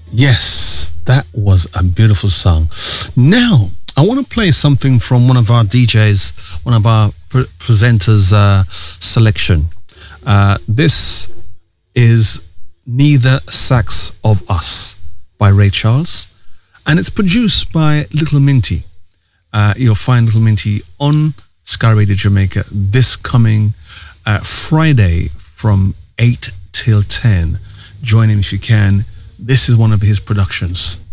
Yes, that was a beautiful song. Now, I want to play something from one of our DJs, one of our presenters' selection. This is Neither Sacks of Us by Ray Charles, and it's produced by Little Minty. You'll find Little Minty on Sky Radio Jamaica this coming Friday from 8 till 10. Join him if you can. This is one of his productions.